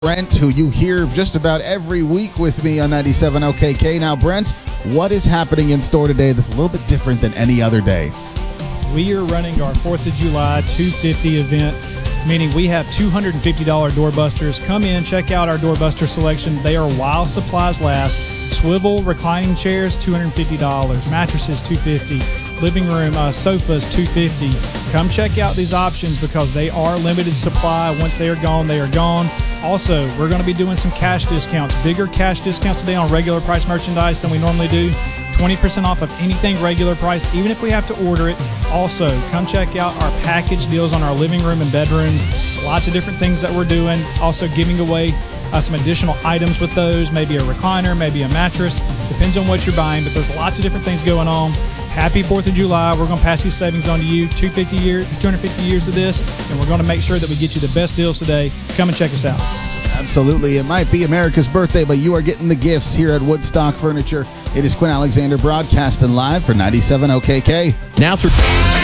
Brent, who you hear just about every week with me on 97 OKK. Now, Brent, what is happening in store today that's a little bit different than any other day? We are running our 4th of July 250 event, meaning we have $250 doorbusters. Come in, check out our doorbuster selection. They are while supplies last. Swivel reclining chairs, $250. Mattresses, $250. Living room sofas, $250. Come check out these options because they are limited supply. Once they are gone, they are gone. Also, we're going to be doing some cash discounts, bigger cash discounts today on regular price merchandise than we normally do. 20% off of anything regular price, even if we have to order it. Also, come check out our package deals on our living room and bedrooms. Lots of different things that we're doing. Also giving away some additional items with those, maybe a recliner, maybe a mattress. Depends on what you're buying, but there's lots of different things going on. Happy 4th of July. We're going to pass these savings on to you. 250 years of this, and we're going to make sure that we get you the best deals today. Come and check us out. Absolutely. It might be America's birthday, but you are getting the gifts here at Woodstock Furniture. It is Quinn Alexander broadcasting live for 97 OKK. Now through